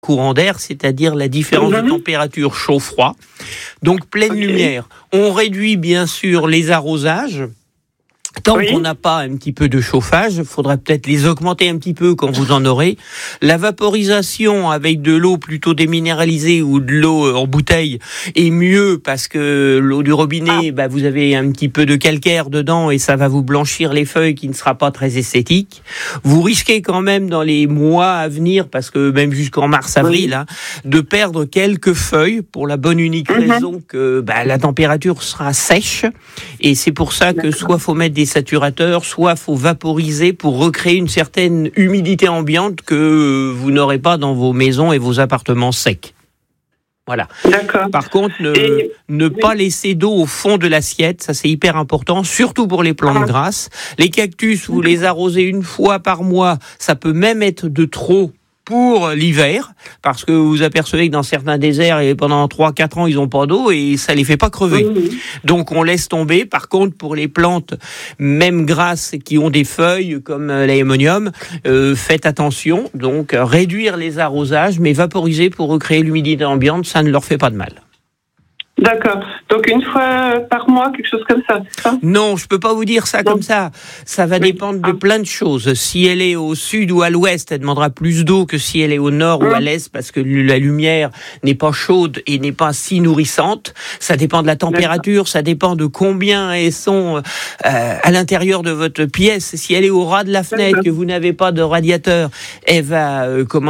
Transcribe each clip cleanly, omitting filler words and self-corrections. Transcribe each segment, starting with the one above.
courant d'air, c'est-à-dire la différence de température chaud-froid. Donc pleine lumière. On réduit bien sûr les arrosages. Tant qu'on n'a pas un petit peu de chauffage, il faudra peut-être les augmenter un petit peu quand vous en aurez. La vaporisation avec de l'eau plutôt déminéralisée ou de l'eau en bouteille est mieux parce que l'eau du robinet, vous avez un petit peu de calcaire dedans et ça va vous blanchir les feuilles qui ne sera pas très esthétique. Vous risquez quand même dans les mois à venir, parce que même jusqu'en mars-avril, de perdre quelques feuilles pour la bonne unique raison que la température sera sèche et c'est pour ça que soit faut mettre des saturateurs, soit faut vaporiser pour recréer une certaine humidité ambiante que vous n'aurez pas dans vos maisons et vos appartements secs. Voilà. D'accord. Par contre, ne pas laisser d'eau au fond de l'assiette, ça c'est hyper important, surtout pour les plantes grasses. Les cactus, vous les arrosez une fois par mois, ça peut même être de trop pour l'hiver, parce que vous apercevez que dans certains déserts, et pendant 3-4 ans, ils n'ont pas d'eau et ça les fait pas crever. Donc on laisse tomber. Par contre, pour les plantes, même grasses, qui ont des feuilles comme l'aémonium, faites attention. Donc réduire les arrosages, mais vaporiser pour recréer l'humidité ambiante, ça ne leur fait pas de mal. D'accord. Donc une fois par mois, quelque chose comme ça, c'est ça ? Non, je peux pas vous dire ça comme ça. Ça va dépendre de plein de choses. Si elle est au sud ou à l'ouest, elle demandera plus d'eau que si elle est au nord ou à l'est, parce que la lumière n'est pas chaude et n'est pas si nourrissante. Ça dépend de la température, ça dépend de combien elles sont à l'intérieur de votre pièce. Si elle est au ras de la fenêtre, que vous n'avez pas de radiateur, elle va,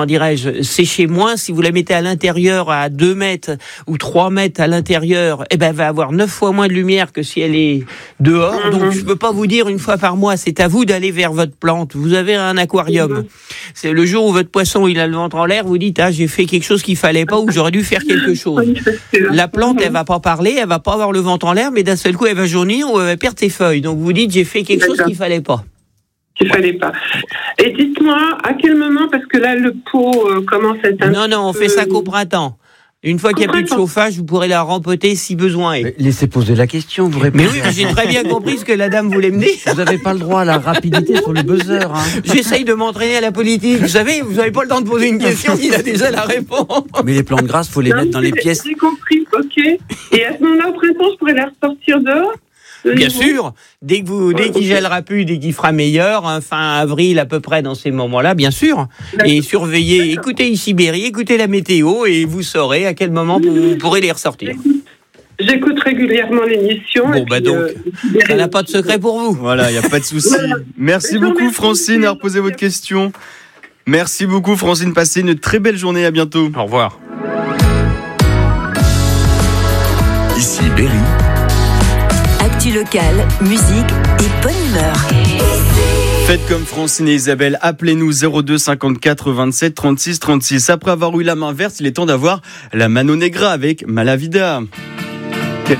sécher moins. Si vous la mettez à l'intérieur à 2 mètres ou 3 mètres à l'intérieur, elle va avoir 9 fois moins de lumière que si elle est dehors. Donc, je peux pas vous dire une fois par mois. C'est à vous d'aller vers votre plante. Vous avez un aquarium. C'est le jour où votre poisson, il a le ventre en l'air, vous dites, j'ai fait quelque chose qu'il fallait pas ou j'aurais dû faire quelque chose. La plante, elle va pas parler, elle va pas avoir le ventre en l'air, mais d'un seul coup, elle va jaunir ou elle va perdre ses feuilles. Donc, vous dites, j'ai fait quelque chose qu'il fallait pas. Qu'il fallait pas. Et dites-moi, à quel moment, parce que là, le pot commence à être Non, on fait ça qu'au printemps. Une fois qu'il n'y a plus de chauffage, vous pourrez la rempoter si besoin est. Laissez poser la question, vous répondez. Mais oui, j'ai très bien compris ce que la dame voulait me dire. Vous n'avez pas le droit à la rapidité sur le buzzer. J'essaye de m'entraîner à la politique. Vous savez, vous n'avez pas le temps de poser une question, il a déjà la réponse. Mais les plantes grasses, il faut les mettre dans les pièces. J'ai compris, ok. Et à ce moment-là, au printemps, je pourrais les ressortir dehors ? Bien sûr, dès qu'il gèlera plus, dès qu'il fera meilleur, fin avril à peu près dans ces moments-là, bien sûr. Et surveillez, écoutez ici Berry, écoutez la météo et vous saurez à quel moment vous pourrez les ressortir. J'écoute régulièrement l'émission. Ça n'a pas de secret pour vous. Voilà, il n'y a pas de souci. Merci beaucoup Francine d'avoir posé votre question. Merci beaucoup Francine, passez une très belle journée, à bientôt. Au revoir. Ici Berry. Actu locale, musique et bonne humeur. Faites comme Francine et Isabelle, appelez-nous 02 54 27 36 36. Après avoir eu la main verte, il est temps d'avoir la Mano Negra avec Malavida.